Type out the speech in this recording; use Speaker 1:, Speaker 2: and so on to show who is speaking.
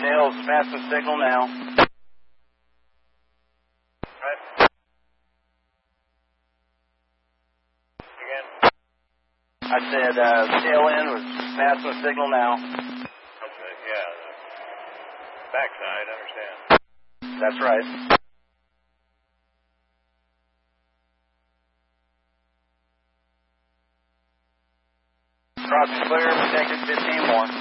Speaker 1: Tails, passing signal now.
Speaker 2: Right. Again.
Speaker 1: I said tail end was passing signal now.
Speaker 2: Okay, yeah. Backside, understand.
Speaker 1: That's right. Crossing clear, protected 15 more.